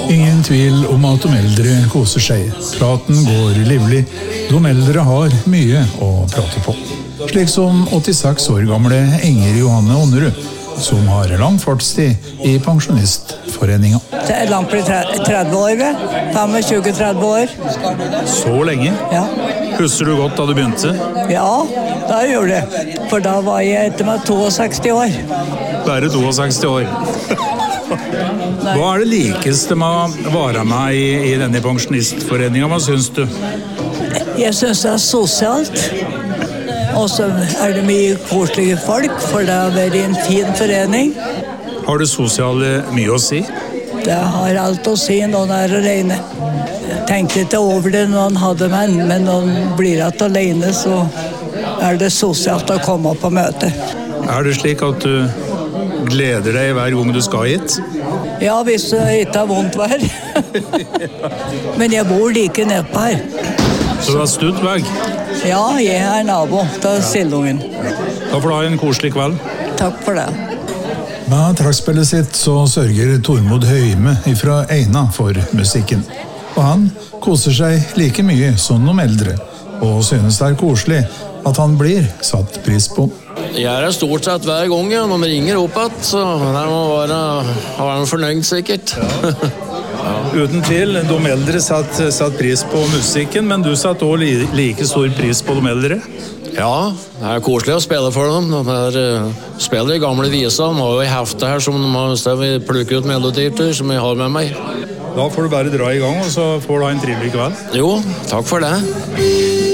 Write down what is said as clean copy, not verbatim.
Ingen tvil om at de eldre koser seg. Praten går livlig. De eldre har mye å prate på. Slik som 86 år gamle Inger Johanne Ånnerud, som har lang fartstid i pensjonistforeningen. Det er langt på 30 år, 25-30 år. Så lenge? Ja. Husker du godt da du begynte? Ja, da gjorde det. For da var jeg etter meg 62 år. Bare 62 år. Hva er det likeste med å være med i denne pensjonistforeningen? Hva synes du? Jeg synes det er sosialt. Og så er det mye koselige folk, for det har vært en fin forening. Har det sosiale mye å si? Det har alt å si når man er alene. Jeg tenkte ikke over det når man hadde menn, men når man blir alene, så er det sosialt å komme på møte. Er det slik at du gleder deg hver gang du skal hit? Ja, hvis det ikke har vondt vær. Men jeg bor like nedpå her. Så du har studd vei? Ja, jeg er nabo til Sildungen. Da får du ha en koselig kveld. Takk for det. Med trekkspillet sitt så sørger Tormod Høyme fra Eina for musikken. Og han koser seg like mye som de eldre, og synes det er koselig at han blir satt pris på. Jeg er stort sett hver gang når vi ringer opp at, så det må være fornøyd sikkert. Uten tvil, de eldre satt pris på musikken, men du satt også like stor pris på de eldre? Ja, det er koselig å spille for dem. De spiller i gamle viser. De har jo hefte her som vi plukker ut melodier til, som jeg har med meg. Da får du bare dra i gang, og så får du ha en trivelig kveld. Jo, takk for det.